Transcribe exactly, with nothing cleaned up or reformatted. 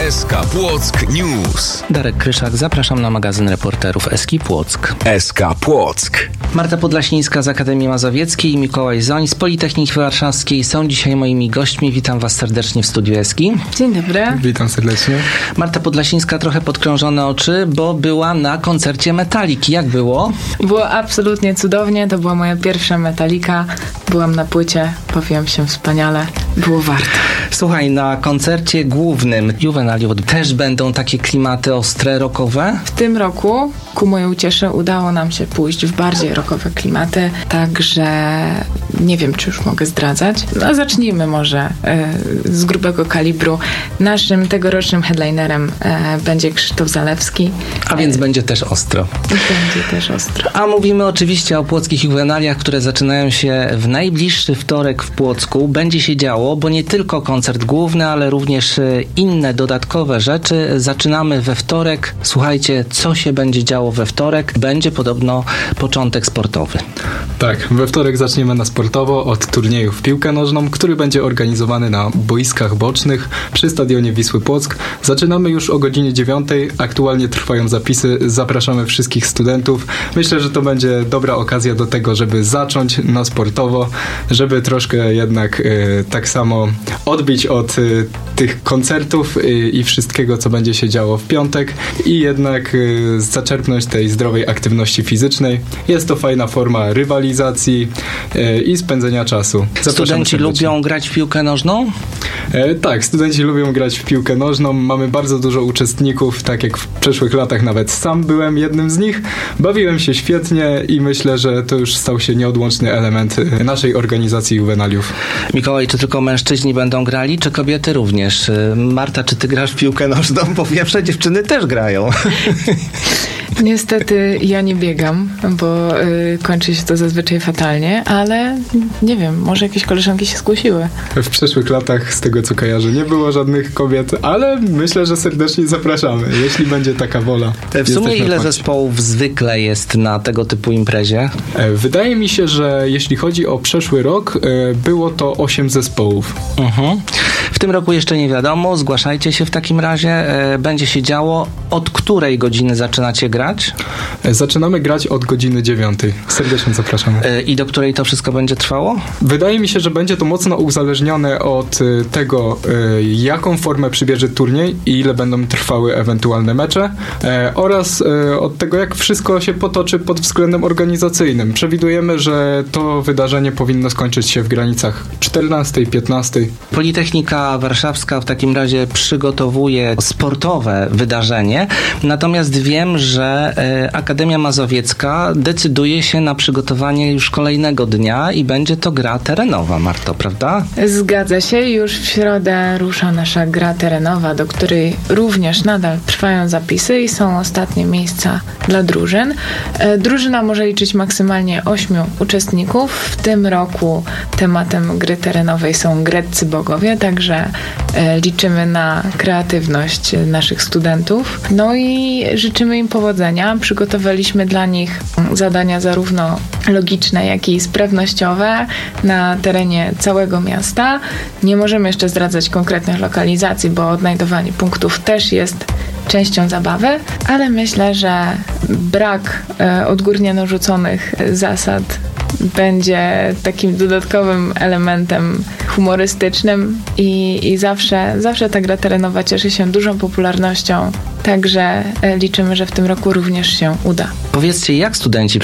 S K Płock News. Darek Kryszak, zapraszam na magazyn reporterów S K Płock. S K Płock. Marta Podlasińska z Akademii Mazowieckiej i Mikołaj Zoń z Politechniki Warszawskiej są dzisiaj moimi gośćmi. Witam Was serdecznie w studiu S K. Dzień dobry. Witam serdecznie. Marta Podlasińska, trochę podkrążone oczy, bo była na koncercie Metaliki. Jak było? Było absolutnie cudownie. To była moja pierwsza Metalika. Byłam na płycie, bawiłam się wspaniale. Było warto. Słuchaj, na koncercie głównym Juvenaliów też będą takie klimaty ostre, rockowe? W tym roku, ku mojej uciesze, udało nam się pójść w bardziej rockowe klimaty, także nie wiem, czy już mogę zdradzać. No zacznijmy może e, z grubego kalibru. Naszym tegorocznym headlinerem e, będzie Krzysztof Zalewski. A więc e, będzie też ostro. Będzie też ostro. A mówimy oczywiście o płockich Juvenaliach, które zaczynają się w najbliższy wtorek w Płocku. Będzie się działo, bo nie tylko koncert główny, ale również inne dodatkowe rzeczy. Zaczynamy we wtorek. Słuchajcie, co się będzie działo we wtorek? Będzie podobno początek sportowy. Tak, we wtorek zaczniemy na sportowo od turnieju w piłkę nożną, który będzie organizowany na boiskach bocznych przy stadionie Wisły Płock. Zaczynamy już o godzinie dziewiątej. Aktualnie trwają zapisy. Zapraszamy wszystkich studentów. Myślę, że to będzie dobra okazja do tego, żeby zacząć na sportowo, żeby troszkę jednak y, tak samo odbić od y, tych koncertów y, i wszystkiego, co będzie się działo w piątek i jednak y, zaczerpnąć tej zdrowej aktywności fizycznej. Jest to fajna forma rywalizacji y, i spędzenia czasu. Zapraszamy Studenci serdecznie. lubią grać w piłkę nożną? E, tak, studenci lubią grać w piłkę nożną. Mamy bardzo dużo uczestników, tak jak w przeszłych latach nawet sam byłem jednym z nich. Bawiłem się świetnie i myślę, że to już stał się nieodłączny element naszej organizacji Juvenaliów. Mikołaj, czy tylko mężczyźni będą grali, czy kobiety również? Marta, czy ty grasz w piłkę nożną? Bo wiem, że dziewczyny też grają. Niestety ja nie biegam, bo y, kończy się to zazwyczaj fatalnie, ale nie wiem, może jakieś koleżanki się zgłosiły. W przeszłych latach, z tego co kojarzę, nie było żadnych kobiet, ale myślę, że serdecznie zapraszamy, jeśli będzie taka wola. W sumie ile zespołów zwykle jest na tego typu imprezie? Wydaje mi się, że jeśli chodzi o przeszły rok, było to osiem zespołów. Mhm. W tym roku jeszcze nie wiadomo, zgłaszajcie się w takim razie, będzie się działo. Od której godziny zaczynacie grać? Zaczynamy grać od godziny dziewiątej. Serdecznie zapraszamy. I do której to wszystko będzie trwało? Wydaje mi się, że będzie to mocno uzależnione od tego, jaką formę przybierze turniej i ile będą trwały ewentualne mecze oraz od tego, jak wszystko się potoczy pod względem organizacyjnym. Przewidujemy, że to wydarzenie powinno skończyć się w granicach czternastej piętnastej. Politechnika Warszawska w takim razie przygotowuje sportowe wydarzenie, natomiast wiem, że Akademia Mazowiecka decyduje się na przygotowanie już kolejnego dnia i będzie to gra terenowa, Marto, prawda? Zgadza się. Już w środę rusza nasza gra terenowa, do której również nadal trwają zapisy i są ostatnie miejsca dla drużyn. Drużyna może liczyć maksymalnie ośmiu uczestników. W tym roku tematem gry terenowej są greccy bogowie, także liczymy na kreatywność naszych studentów. No i życzymy im powodzenia. Przygotowaliśmy dla nich zadania zarówno logiczne, jak i sprawnościowe na terenie całego miasta. Nie możemy jeszcze zdradzać konkretnych lokalizacji, bo odnajdowanie punktów też jest częścią zabawy, ale myślę, że brak e, odgórnie narzuconych zasad będzie takim dodatkowym elementem humorystycznym i, i zawsze, zawsze ta gra terenowa cieszy się dużą popularnością, także liczymy, że w tym roku również się uda. Powiedzcie, jak studenci